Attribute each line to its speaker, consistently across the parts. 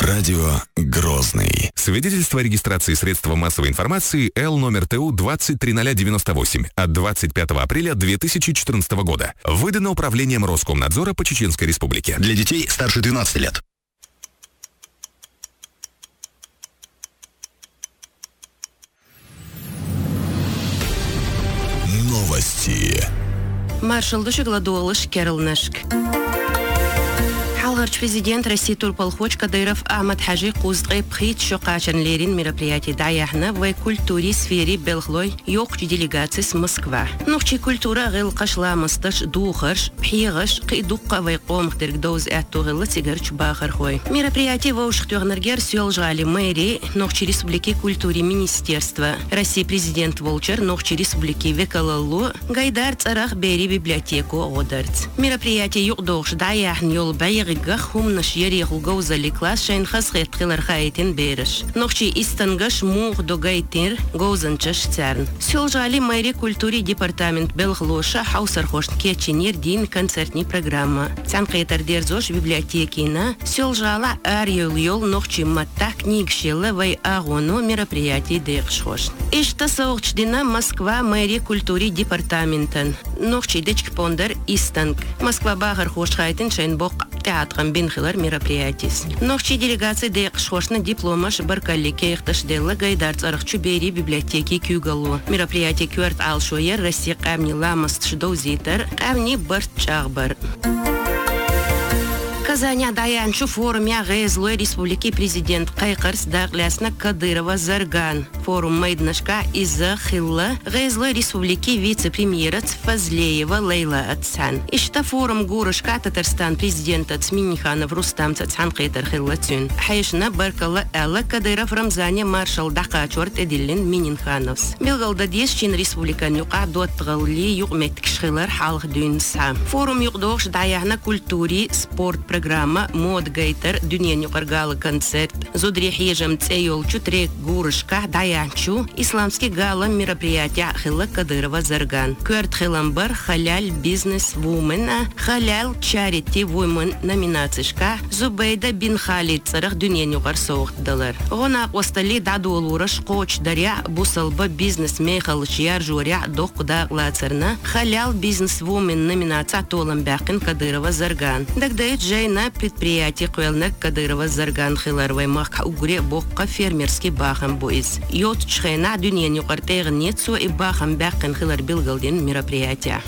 Speaker 1: Радио Грозный.
Speaker 2: Свидетельство о регистрации средства массовой информации Л номер ТУ 203098 от 25 апреля 2014 года. Выдано Управлением Роскомнадзора по Чеченской Республике.
Speaker 1: Для детей старше 12 лет. Новости.
Speaker 3: Маршал Душегладуалыш Кералнашк. Халгарч президент России Турпалхоч Кадыров Ахмад Хаджи Кузгы Пхит Шокачан Лерин мероприятий даяхна в культуре сфере Белхлой Йокчи делегации с Москва. Нухчи культура гыл кашламасташ духарш пхигаш кидукка вайком хтергдоз аттугылы тигарч бахархой. Мероприятие воушхтугнергер сёлжали мэрии Нухчи республики культуре министерства. России президент Волчер Нухчи республики Векалалу Гайдар Царах Бери библиотеку Одарц. Мероприятие югдош даяхн ёлбайг Гахум наш яриху гоузали класс шайн хасхет хилар хайтин береш. Нохчи истангаш мух догайтир гоузанчаш царн. Сёлжали мэри культуре департамент Белхлоша хаусархош кечинер дин концертни программа. Цанкайтар дерзош библиотекина сёлжала ар ёл нохчи матта книг шелла вай агоно мероприятий декшхош. Ишта соучдина Москва мэри культуре департаментен. Нохчи дечк пондер истанг. Москва багар хош хайтин шайн бок театром бинхилар мероприятис. Нохчи делегации декшхошна дипломаш баркаллике ихташделла Гайдар Царахчу Бери библиотеки Кюгалу. Мероприятие кюарт алшоер Россия камни ламаст шдоузитер камни барчагбар. Казани Даянчу форуме Гезлой Республики президент Кайкарс Даглясна Кадырова Зарган. Форум Майднашка из-за Хилла Гезлой Республики вице-премьера Фазлеева Лейла Ацан. Ишта форум Гурышка Татарстан президента Цминиханов Рустам Цацан Кайтар Хилла Цюн. Хайшна Баркала Элла Кадыров Рамзане маршал Дахачорт Эдиллин Мининхановс. Белгалда Десчин Республика Нюка Дуаттгалли Югметкшхилар Халх Дюнса. Форум Югдош Даяхна культури спорт программа мод гейтер дүния нюкаргалы концерт зудри хижем цейолчу трек гурышка даянчу исламский гала мероприятия Хилла Кадырова Зарган. Кверт Хиламбар халяль бизнес вумена халяль чарити вумен номинацишка Зубейда бин Халид царах дүния нюкар соухдалар. Гона остали дадуолураш коч даря бусалба бизнес мейхалыш яр журя дохуда глацарна халяль бизнес вумен номинация толам бякин Кадырова Зарган. Дагдает на предприятие Куэлнак Кадырова Зарган Хиларвай Мах Угре Бокка фермерский бахам бойз. Йот чхена дүния нюкартег нетсу и бахам бякин Хилар Билгалдин мероприятия.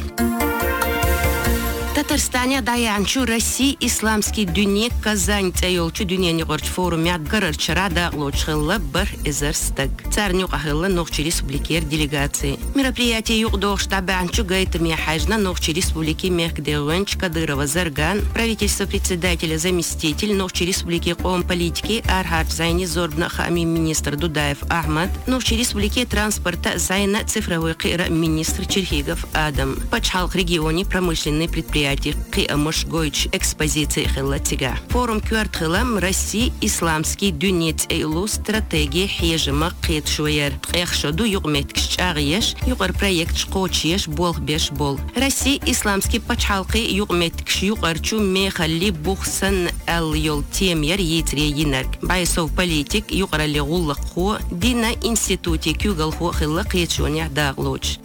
Speaker 3: Татарстане Даянчу России исламский дюне Казань цейолчу дүния нюкарч форуме гарарчара да лочхилла бар изерстаг. Цар нюкахилла Нохчи республикер делегации. Мероприятие югдош табанчу гайтами хажна Нохчи республики Мехкдевенч Кадырова Зарган, правительство председателя заместитель Нохчи республики Ком политики Архат Зайни Зорбна Хами министр Дудаев Ахмад, Нохчи республики транспорта Зайна цифровой кира министр Черхигов Адам. Пачхалк регионе промышленный предприятие Киамош Гойч экспозиции Хиллатига. Форум Кюарт Хилам России исламский дюнец эйлу стратегия хежима кит шуер. Эхшоду югметкш агьеш югар проект шкочеш болх беш бол. России исламский пачхалки югметкш югарчу мехалли бухсан эл йол темьер етре йинарк. Байсов политик югарали гуллаху дина институте кюгалху хилла китшуня даглоч.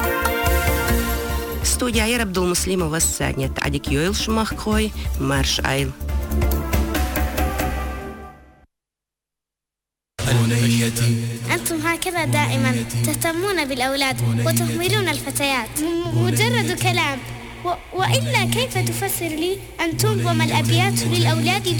Speaker 3: Студия Абдулмуслимова Санет Адик Йойл Шмахкой Марш Айл.
Speaker 4: أنتم هكذا دائما تهتمون بالأولاد وتهملون الفتيات. مجرد كلام وإلا كيف تفسر لي أن تنظم الأبيات للأولاد